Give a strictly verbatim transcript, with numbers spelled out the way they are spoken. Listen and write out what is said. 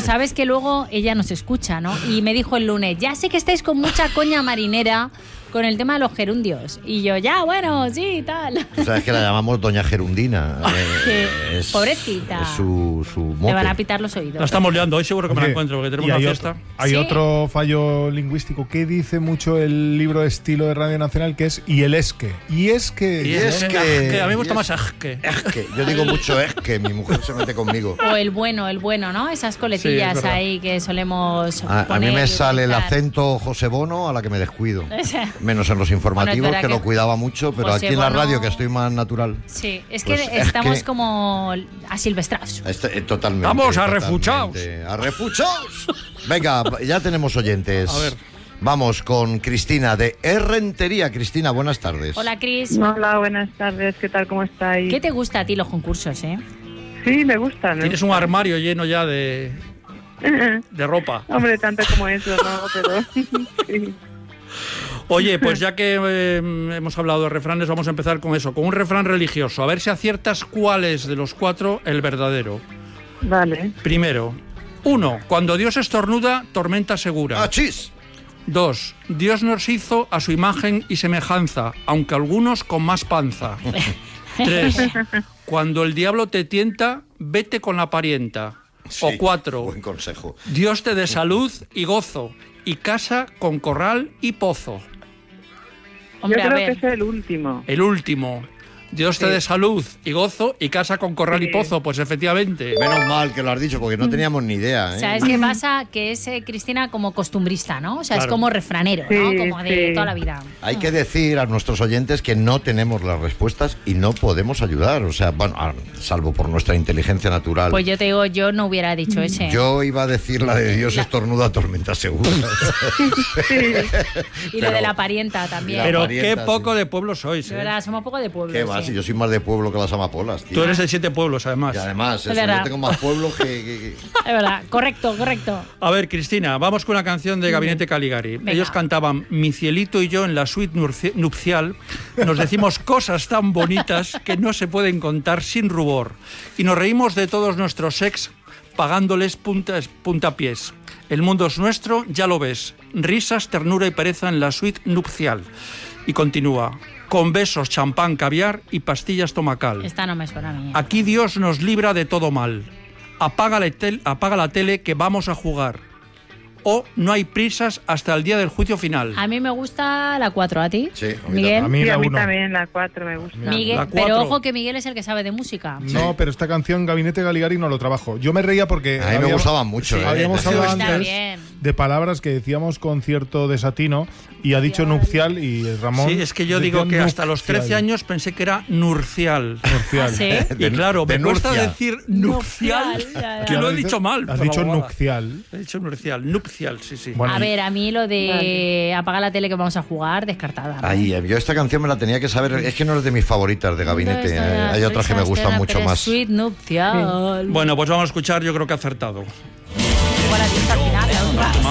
sabes que luego ella nos escucha, ¿no? Y me dijo el lunes, ya sé que estáis con mucha coña marinera con el tema de los gerundios. Y yo, ya, bueno, sí, tal. Tú sabes que la llamamos Doña Gerundina. Eh, es, Pobrecita. Es su, su mote. Le van a pitar los oídos. La estamos liando, hoy seguro que me la Oye, encuentro, porque tenemos y una hay fiesta. Otro, hay ¿Sí? otro fallo lingüístico que dice mucho el libro de estilo de Radio Nacional, que es y el es que. Y es que. Y Y es es que, que- que a mí me gusta y más es- aj que. Es que, yo digo mucho es que mi mujer se mete conmigo. O el bueno, el bueno, ¿no? Esas Sí, coletillas es verdad. ahí que solemos A, a poner mí me y sale el utilizar. acento José Bono a la que me descuido. Ese. Menos en los informativos, Bueno, es que verdad lo que cuidaba mucho, pero José aquí en la Bono- radio, que estoy más natural. Sí, es Pues que es estamos que- como asilvestrados. Este, eh, totalmente. Vamos a totalmente. refuchaos. ¡A refuchaos! Venga, ya tenemos oyentes. A ver. Vamos con Cristina de Errentería. Cristina, buenas tardes. Hola, Cris. Hola, buenas tardes, ¿qué tal? ¿Cómo estáis? ¿Qué te gusta a ti los concursos, eh? Sí, me gustan. Tienes un armario lleno ya de, de ropa. Hombre, tanto como eso, ¿no? Pero sí. Oye, pues ya que eh, hemos hablado de refranes, vamos a empezar con eso, con un refrán religioso. A ver si aciertas cuál es de los cuatro el verdadero. Vale. Primero, uno, cuando Dios estornuda, tormenta segura. ¡Achis! Dos, Dios nos hizo a su imagen y semejanza, aunque algunos con más panza. Tres, cuando el diablo te tienta, vete con la parienta. O Sí, cuatro, Buen consejo. Dios te dé salud y gozo, y casa con corral y pozo. Hombre, Yo a creo que ver. es el último. El último, Dios te Sí. dé salud y gozo, y casa con corral y Sí. pozo. Pues efectivamente. Menos mal que lo has dicho, porque no teníamos ni idea. ¿eh? ¿Sabes qué pasa? Que es, eh, Cristina, como costumbrista, ¿no? O sea, es Claro. como refranero, ¿no? Sí, Como de sí. toda la vida. Hay que decir a nuestros oyentes que no tenemos las respuestas y no podemos ayudar. O sea, bueno, a- salvo por nuestra inteligencia natural. Pues yo te digo, yo no hubiera dicho ese. Yo iba a decir la de Dios estornuda, tormenta segura. y lo de la parienta también. La Pero parienta, qué poco sí. de pueblo sois, De ¿eh? verdad, somos poco de pueblo. ¿Qué va? sí. Si yo soy más de pueblo que las amapolas, tío. Tú eres de siete pueblos, además. Y además, eso, verdad. yo tengo más pueblos que... que- que- Es verdad, correcto, correcto. A ver, Cristina, vamos con una canción de Gabinete Caligari. Venga. Ellos cantaban Mi cielito y yo en la suite nurci- nupcial. Nos decimos cosas tan bonitas que no se pueden contar sin rubor. Y nos reímos de todos nuestros ex pagándoles puntas, puntapiés. El mundo es nuestro, ya lo ves. Risas, ternura y pereza en la suite nupcial. Y continúa. Con besos, champán, caviar y pastillas tomacal. Esta no me suena a mí. Aquí Dios nos libra de todo mal. Apaga la, tel- apaga la tele que vamos a jugar. O no hay prisas hasta el día del juicio final. A mí me gusta la cuatro, ¿a ti? Sí, a mí Miguel. A mí Sí, la a mí uno. también la cuatro me gusta. Miguel, La pero cuatro. ojo que Miguel es el que sabe de música. No, pero esta canción Gabinete Caligari no lo trabajo. Yo me reía porque A mí me habíamos- gustaban mucho. sí, ¿eh? habíamos Sí, hablado Está antes bien. de palabras que decíamos con cierto desatino y ha dicho nupcial y Ramón. Sí, es que yo decía digo que hasta los nupcial. trece años pensé que era nurcial. Nupcial. ¿Ah, sí? Y claro, de me cuesta Nurcia. decir nupcial, Nupcial, ya, ya. que lo he Has dicho mal. Has por la dicho bobada. nupcial. He dicho nupcial, nupcial, sí, sí. Bueno, A y- ver, a mí lo de apagar la tele que vamos a jugar, descartada. ¿no? Ahí, yo esta canción me la tenía que saber. Es que no es de mis favoritas de Gabinete. ¿Dónde está eh, la Hay otras que me risa, gustan espera, mucho pero más. Suite nupcial. Bueno, pues vamos a escuchar, yo creo que ha acertado. Igual a ti hasta el final, la otra.